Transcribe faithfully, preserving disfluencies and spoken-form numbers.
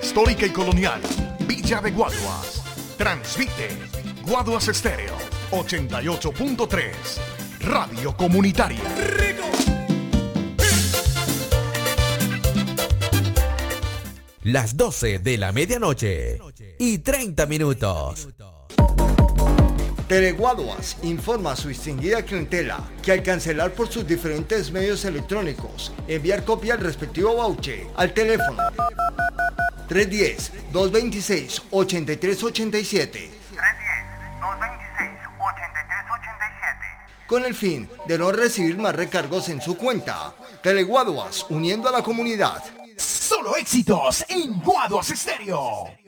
histórica y colonial, Villa de Guaduas. Transmite Guaduas Estéreo ochenta y ocho punto tres, Radio Comunitaria. Las doce de la medianoche y treinta minutos. Teleguaduas informa a su distinguida clientela que al cancelar por sus diferentes medios electrónicos, enviar copia del respectivo voucher al teléfono tres uno cero, dos dos seis, ocho tres ocho siete con el fin de no recibir más recargos en su cuenta. Teleguaduas, uniendo a la comunidad. Solo éxitos en Guaduas Estéreo.